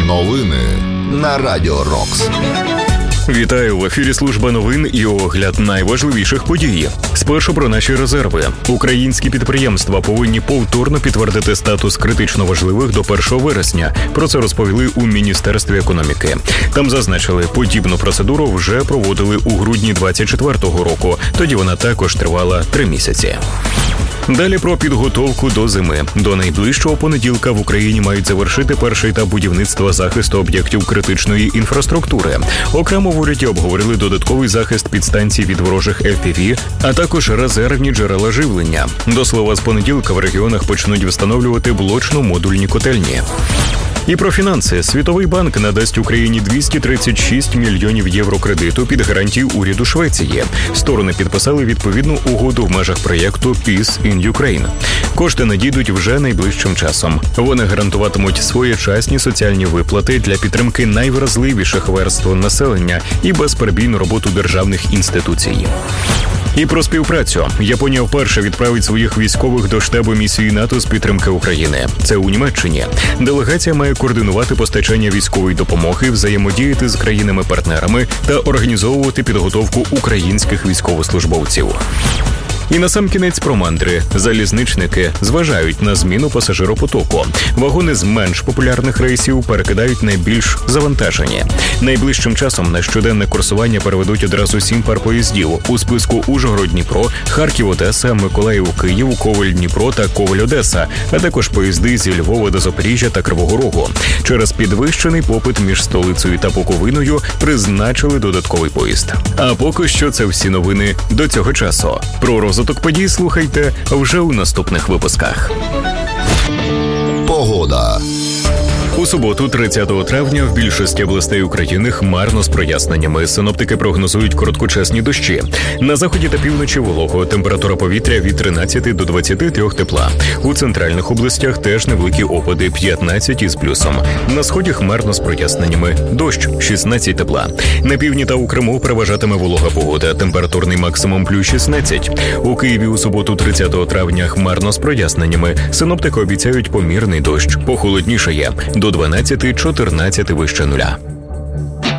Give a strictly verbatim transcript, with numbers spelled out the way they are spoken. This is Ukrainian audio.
Новини на Радіо Рокс. Вітаю, в ефірі служба новин і огляд найважливіших подій. Спершу про наші резерви. Українські підприємства повинні повторно підтвердити статус критично важливих до першого вересня. Про це розповіли у Міністерстві економіки. Там зазначили, подібну процедуру вже проводили у грудні двадцять четвертого року. Тоді вона також тривала три місяці. Далі про підготовку до зими. До найближчого понеділка в Україні мають завершити перший етап будівництва захисту об'єктів критичної інфраструктури. Окремо в уряді обговорили додатковий захист підстанцій від ворожих еф пі ві, а також резервні джерела живлення. До слова, з понеділка в регіонах почнуть встановлювати блочно-модульні котельні. І про фінанси. Світовий банк надасть Україні двісті тридцять шість мільйонів євро кредиту під гарантії уряду Швеції. Сторони підписали відповідну угоду в межах проєкту Peace in Ukraine. Кошти надійдуть вже найближчим часом. Вони гарантуватимуть своєчасні соціальні виплати для підтримки найвразливіших верств населення і безперебійну роботу державних інституцій. І про співпрацю. Японія вперше відправить своїх військових до штабу місії НАТО з підтримки України. Це у Німеччині. Делегація має координувати постачання військової допомоги, взаємодіяти з країнами-партнерами та організовувати підготовку українських військовослужбовців. І насамкінець про мандри. Залізничники зважають на зміну пасажиропотоку. Вагони з менш популярних рейсів перекидають на більш завантажені. Найближчим часом на щоденне курсування переведуть одразу сім пар поїздів. У списку Ужгород-Дніпро, Харків-Одеса, Миколаїв-Київ, Ковель-Дніпро та Ковель-Одеса, а також поїзди зі Львова до Запоріжжя та Кривого Рогу. Через підвищений попит між столицею та Буковиною призначили додатковий поїзд. А поки що це всі новини до цього часу. Про розвиток подій слухайте вже у наступних випусках. Погода. У суботу, тридцятого травня, в більшості областей України хмарно з проясненнями. Синоптики прогнозують короткочасні дощі. На заході та півночі волого. Температура повітря від тринадцяти до двадцяти трьох тепла. У центральних областях теж невеликі опади, п'ятнадцять із плюсом. На сході хмарно з проясненнями. Дощ, шістнадцять тепла. На півдні та у Криму переважатиме волога погода. Температурний максимум плюс шістнадцять. У Києві у суботу, тридцятого травня, хмарно з проясненнями. Синоптики обіцяють помірний дощ. Похолоднішає. До дванадцяти-чотирнадцяти вище нуля.